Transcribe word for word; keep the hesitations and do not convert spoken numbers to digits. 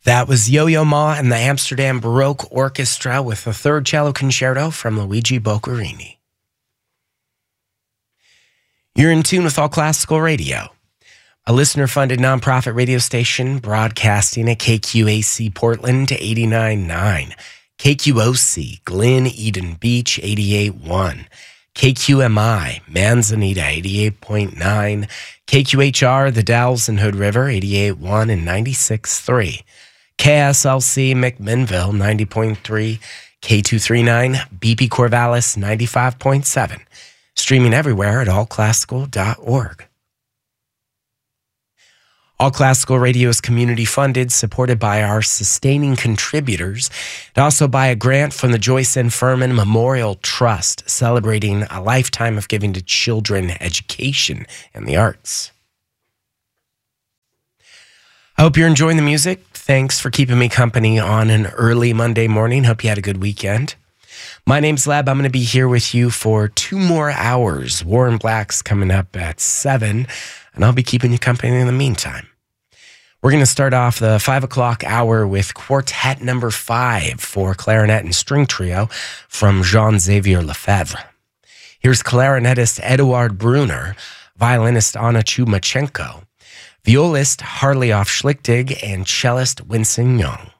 That was Yo-Yo Ma and the Amsterdam Baroque Orchestra with the third cello concerto from Luigi Boccherini. You're in tune with All Classical Radio, a listener-funded nonprofit radio station broadcasting at K Q A C Portland eighty-nine point nine, K Q O C Glen Eden Beach eighty-eight point one, K Q M I Manzanita eighty-eight point nine, K Q H R The Dalles and Hood River eighty-eight point one and ninety-six point three, K S L C McMinnville ninety point three, K two thirty-nine B P Corvallis ninety-five point seven, streaming everywhere at all classical dot org. All Classical Radio is community funded, supported by our sustaining contributors, and also by a grant from the Joyce N. Furman Memorial Trust, celebrating a lifetime of giving to children education and the arts. I hope you're enjoying the music. Thanks for keeping me company on an early Monday morning. Hope you had a good weekend. My name's Leb. I'm going to be here with you for two more hours. Warren Black's coming up at seven, and I'll be keeping you company in the meantime. We're going to start off the five o'clock hour with Quartet Number Five for clarinet and string trio from Jean-Xavier Lefebvre. Here's clarinetist Eduard Brunner, violinist Anna Chumachenko, violist Harley Schlichtig, and cellist Winston Young.